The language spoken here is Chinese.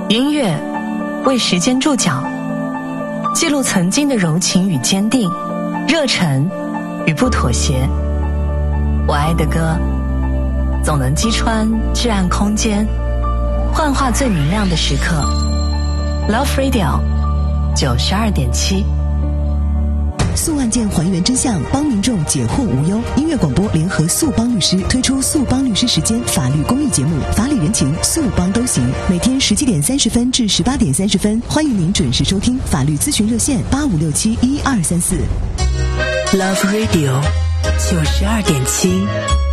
音乐为时间注脚，记录曾经的柔情与坚定，热忱与不妥协。我爱的歌总能击穿至暗空间，幻化最明亮的时刻。 Love Radio 92.7， 诉案件还原真相，帮民众解惑无忧。音乐广播联合速帮律师推出速帮律师时间法律公益节目，法理人情速帮都行，每天17点30分至18点30分，欢迎您准时收听。法律咨询热线85671234。 Love Radio 92.7。